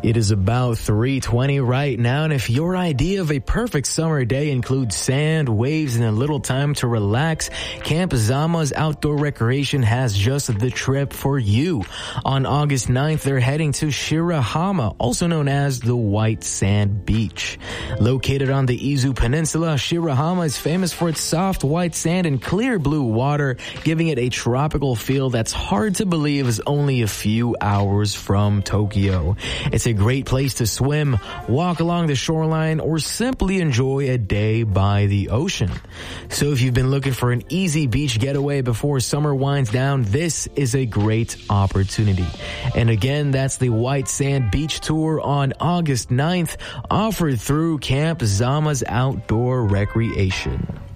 It is about 3:20 right now, and if your idea of a perfect summer day includes sand, waves, and a little time to relax, Camp Zama's Outdoor Recreation has just the trip for you. On August 9th, they're heading to Shirahama, also known as the White Sand Beach. Located on the Izu Peninsula, Shirahama is famous for its soft white sand and clear blue water, giving it a tropical feel that's hard to believe is only a few hours from Tokyo. It's a great place to swim, walk along the shoreline, or simply enjoy a day by the ocean. So if you've been looking for an easy beach getaway before summer winds down, this is a great opportunity. And again, that's the White Sand Beach Tour on August 9th, offered through Camp Zama's Outdoor Recreation.